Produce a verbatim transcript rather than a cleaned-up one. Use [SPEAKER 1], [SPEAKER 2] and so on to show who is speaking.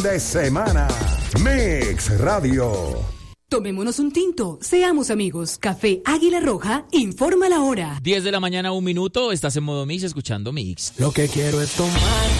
[SPEAKER 1] de semana. Mix Radio.
[SPEAKER 2] Tomémonos un tinto, seamos amigos. Café Águila Roja, informa la hora.
[SPEAKER 3] diez de la mañana, un minuto, estás en modo Mix, escuchando Mix.
[SPEAKER 4] Lo que quiero es tomar